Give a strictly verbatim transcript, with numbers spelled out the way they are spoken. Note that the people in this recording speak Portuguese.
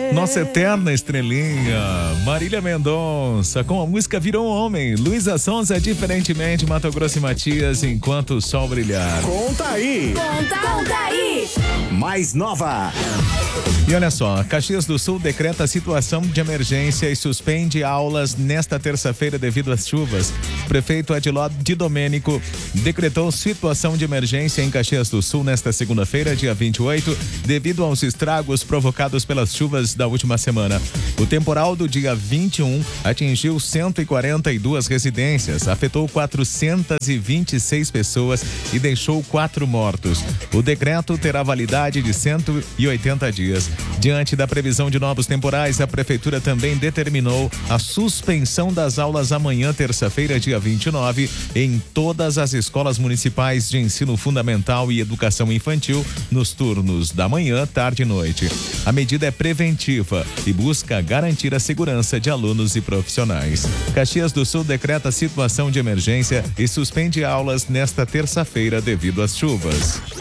Nossa eterna estrelinha, Marília Mendonça, com a música Virou Homem. Luísa Sonza, Diferentemente, Mato Grosso e Matias, Enquanto o Sol Brilhar. Conta aí! Conta, conta aí! Mais nova! E olha só, Caxias do Sul decreta situação de emergência e suspende aulas nesta terça-feira devido às chuvas. O prefeito Adiló de Domênico decretou situação de emergência em Caxias do Sul nesta segunda-feira, dia vinte e oito, devido aos estragos provocados pelas chuvas da última semana. O temporal do dia vinte e um atingiu cento e quarenta e duas residências, afetou quatrocentas e vinte e seis pessoas e deixou quatro mortos. O decreto terá validade de cento e oitenta dias. Diante da previsão de novos temporais, a prefeitura também determinou a suspensão das aulas amanhã, terça-feira, dia vinte e nove, em todas as escolas municipais de ensino fundamental e educação infantil, nos turnos da manhã, tarde e noite. A medida é preventiva e busca garantir a segurança de alunos e profissionais. Caxias do Sul decreta situação de emergência e suspende aulas nesta terça-feira devido às chuvas.